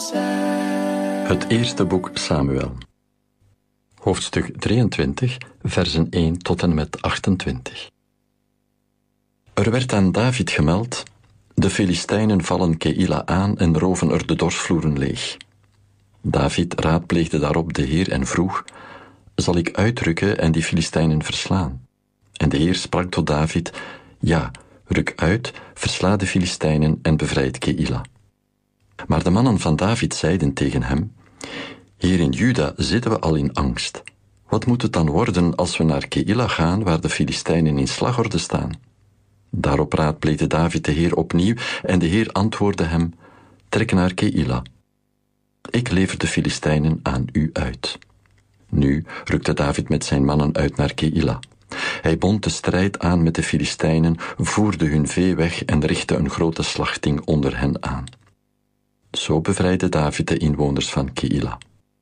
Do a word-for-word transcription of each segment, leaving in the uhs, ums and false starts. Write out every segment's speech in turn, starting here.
Het eerste boek Samuel. Hoofdstuk drieëntwintig, versen één tot en met achtentwintig. Er werd aan David gemeld: de Filistijnen vallen Keïla aan en roven er de dorsvloeren leeg. David raadpleegde daarop de Heer en vroeg: zal ik uitrukken en die Filistijnen verslaan? En de Heer sprak tot David: ja, ruk uit, versla de Filistijnen en bevrijd Keïla. Maar de mannen van David zeiden tegen hem: hier in Juda zitten we al in angst. Wat moet het dan worden als we naar Keïla gaan, waar de Filistijnen in slagorde staan? Daarop raadpleegde David de Heer opnieuw, en de Heer antwoordde hem: trek naar Keïla. Ik lever de Filistijnen aan u uit. Nu rukte David met zijn mannen uit naar Keïla. Hij bond de strijd aan met de Filistijnen, voerde hun vee weg en richtte een grote slachting onder hen aan. Zo bevrijdde David de inwoners van Keïla.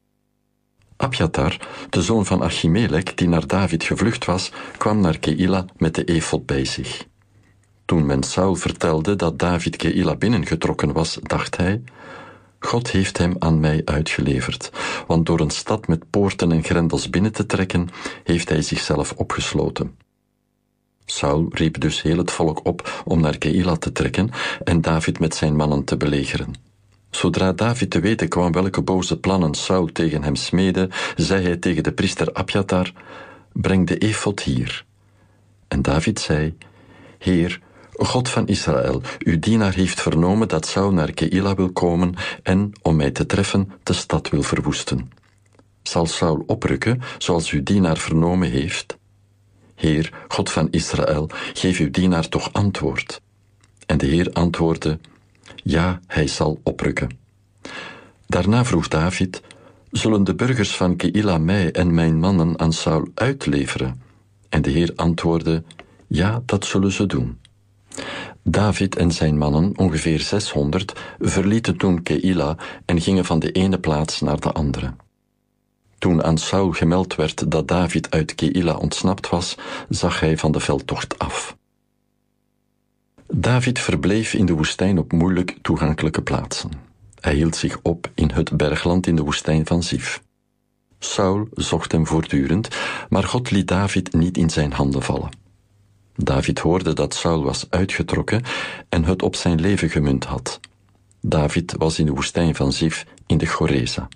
Abjatar, de zoon van Achimelech, die naar David gevlucht was, kwam naar Keïla met de efod bij zich. Toen men Saul vertelde dat David Keïla binnengetrokken was, dacht hij: God heeft hem aan mij uitgeleverd, want door een stad met poorten en grendels binnen te trekken, heeft hij zichzelf opgesloten. Saul riep dus heel het volk op om naar Keïla te trekken en David met zijn mannen te belegeren. Zodra David te weten kwam welke boze plannen Saul tegen hem smeedde, zei hij tegen de priester Abjatar: breng de efod hier. En David zei: Heer, God van Israël, uw dienaar heeft vernomen dat Saul naar Keïla wil komen en, om mij te treffen, de stad wil verwoesten. Zal Saul oprukken, zoals uw dienaar vernomen heeft? Heer, God van Israël, geef uw dienaar toch antwoord. En de Heer antwoordde: ja, hij zal oprukken. Daarna vroeg David: zullen de burgers van Keïla mij en mijn mannen aan Saul uitleveren? En de Heer antwoordde: ja, dat zullen ze doen. David en zijn mannen, ongeveer zeshonderd, verlieten toen Keïla en gingen van de ene plaats naar de andere. Toen aan Saul gemeld werd dat David uit Keïla ontsnapt was, zag hij van de veldtocht af. David verbleef in de woestijn op moeilijk toegankelijke plaatsen. Hij hield zich op in het bergland in de woestijn van Zif. Saul zocht hem voortdurend, maar God liet David niet in zijn handen vallen. David hoorde dat Saul was uitgetrokken en het op zijn leven gemunt had. David was in de woestijn van Zif in de Goreza.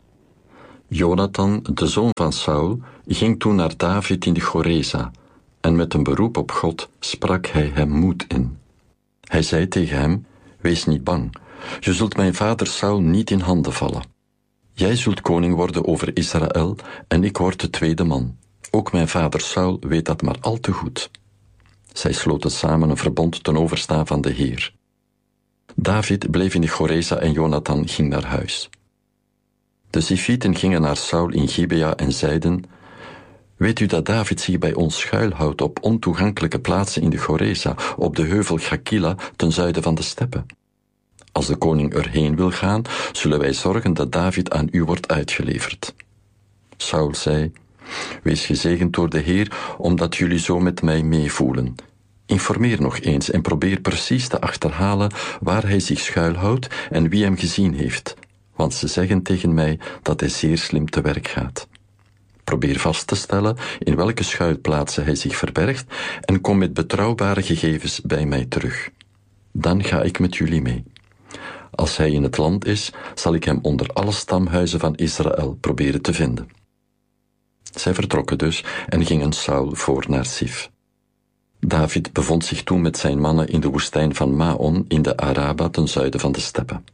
Jonathan, de zoon van Saul, ging toen naar David in de Goreza en met een beroep op God sprak hij hem moed in. Hij zei tegen hem: wees niet bang, je zult mijn vader Saul niet in handen vallen. Jij zult koning worden over Israël en ik word de tweede man. Ook mijn vader Saul weet dat maar al te goed. Zij sloten samen een verbond ten overstaan van de Heer. David bleef in de Goreza en Jonathan ging naar huis. De Zifieten gingen naar Saul in Gibea en zeiden: weet u dat David zich bij ons schuilhoudt op ontoegankelijke plaatsen in de Goreza, op de heuvel Gakila ten zuiden van de steppen? Als de koning erheen wil gaan, zullen wij zorgen dat David aan u wordt uitgeleverd. Saul zei: wees gezegend door de Heer, omdat jullie zo met mij meevoelen. Informeer nog eens en probeer precies te achterhalen waar hij zich schuilhoudt en wie hem gezien heeft, want ze zeggen tegen mij dat hij zeer slim te werk gaat. Probeer vast te stellen in welke schuilplaatsen hij zich verbergt en kom met betrouwbare gegevens bij mij terug. Dan ga ik met jullie mee. Als hij in het land is, zal ik hem onder alle stamhuizen van Israël proberen te vinden. Zij vertrokken dus en gingen Saul voor naar Zif. David bevond zich toen met zijn mannen in de woestijn van Maon in de Araba ten zuiden van de steppen.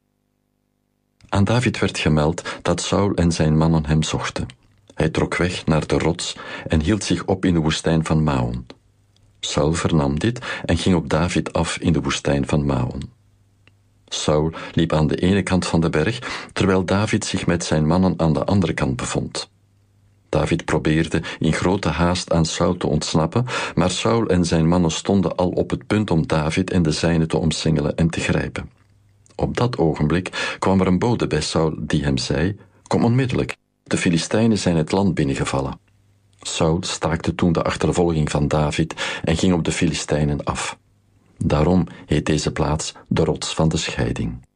Aan David werd gemeld dat Saul en zijn mannen hem zochten. Hij trok weg naar de rots en hield zich op in de woestijn van Maon. Saul vernam dit en ging op David af in de woestijn van Maon. Saul liep aan de ene kant van de berg, terwijl David zich met zijn mannen aan de andere kant bevond. David probeerde in grote haast aan Saul te ontsnappen, maar Saul en zijn mannen stonden al op het punt om David en de zijnen te omsingelen en te grijpen. Op dat ogenblik kwam er een bode bij Saul die hem zei: kom onmiddellijk, de Filistijnen zijn het land binnengevallen. Saul staakte toen de achtervolging van David en ging op de Filistijnen af. Daarom heet deze plaats de rots van de scheiding.